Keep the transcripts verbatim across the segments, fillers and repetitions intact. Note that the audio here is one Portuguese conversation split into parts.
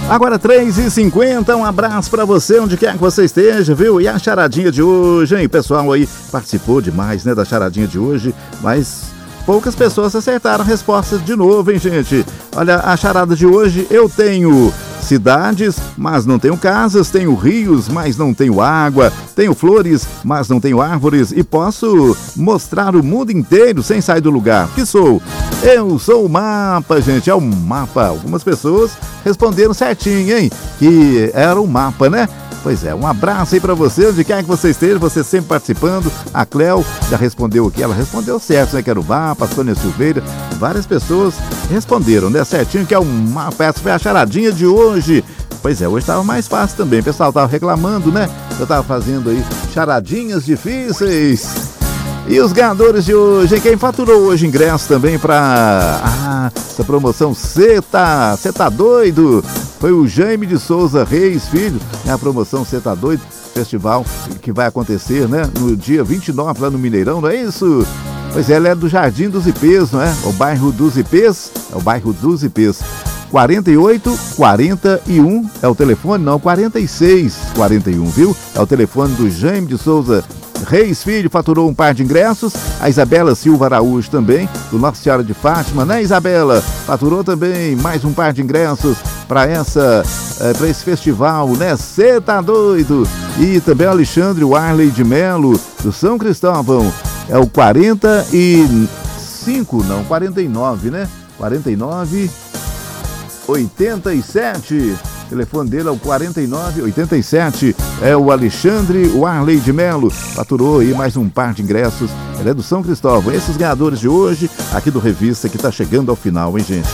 Agora três e cinquenta, um abraço pra você, onde quer que você esteja, viu? E a charadinha de hoje, hein? O pessoal aí participou demais, né, da charadinha de hoje, mas poucas pessoas acertaram a resposta de novo, hein, gente? Olha, a charada de hoje, eu tenho cidades, mas não tenho casas, tenho rios, mas não tenho água, tenho flores, mas não tenho árvores e posso mostrar o mundo inteiro sem sair do lugar. Que sou? Eu sou o mapa, gente, é o mapa. Algumas pessoas responderam certinho, hein? Que era o mapa, né? Pois é, um abraço aí pra você, onde quer que você esteja, você sempre participando. A Cléo já respondeu o que? Ela respondeu certo, né? Que era o mapa, a Sônia Silveira, várias pessoas responderam, né? Certinho, que é o mapa. Essa foi a charadinha de hoje. Pois é, hoje estava mais fácil também. O pessoal tava reclamando, né? Eu tava fazendo aí charadinhas difíceis. E os ganhadores de hoje, quem faturou hoje ingresso também para ah, essa promoção Cê tá, Cê tá doido? Foi o Jaime de Souza Reis Filho, né? A promoção Cê tá doido, festival que vai acontecer, né? No dia vinte e nove lá no Mineirão, não é isso? Pois é, ela é do Jardim dos Ipês, não é? O bairro dos Ipês, é o bairro dos Ipês. quarenta e oito, quarenta e um é o telefone, não, quarenta e seis, quarenta e um, viu? É o telefone do Jaime de Souza Reis Filho, faturou um par de ingressos. A Isabela Silva Araújo também, do Nossa Senhora de Fátima, né, Isabela? Faturou também mais um par de ingressos para essa, é, para esse festival, né? Cê tá doido! E também o Alexandre Warley de Melo, do São Cristóvão, é o quarenta e cinco, não, quarenta e nove, né? quarenta e nove, oitenta e sete. O telefone dele é o quarenta e nove, oitenta e sete, é o Alexandre Warley de Melo, faturou aí mais um par de ingressos, ele é do São Cristóvão. Esses ganhadores de hoje, aqui do Revista, que tá chegando ao final, hein, gente?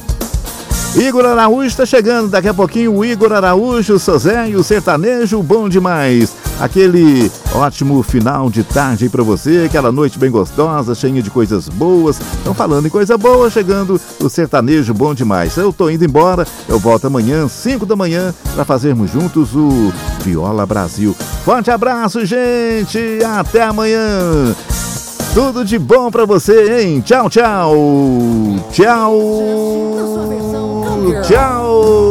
Igor Araújo está chegando, daqui a pouquinho o Igor Araújo, Sozé e o sertanejo bom demais. Aquele ótimo final de tarde aí pra você, aquela noite bem gostosa, cheia de coisas boas. Estão falando em coisa boa, chegando o sertanejo bom demais. Eu tô indo embora, eu volto amanhã, cinco da manhã, para fazermos juntos o Viola Brasil. Forte abraço, gente, até amanhã. Tudo de bom pra você, hein? Tchau, tchau. Tchau. Tchau.